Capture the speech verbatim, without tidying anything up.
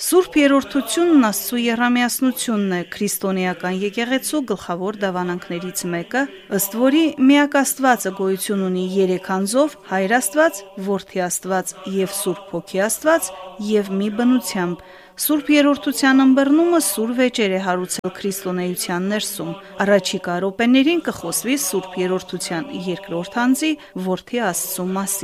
Սուրբ երրորդությունն Աստծո եռամիասնությունն է, քրիստոնեական եկեղեցու գլխավոր դավանանքներից մեկը, ըստ որի միակ Աստվածը գոյություն ունի երեք անձով՝ Հայր Աստված, Որդի Աստված և Սուրբ Հոգի Աստված և մի բնությամբ։ Սուրբ երրորդության ըմբռնումը սուր վեճեր է հարուցել քրիստոնեության ներսում։ Առաջիկա րոպեներին կխոսվի Սուրբ երրորդության երկրորդ անձի՝ Որդի Աստծու մասին։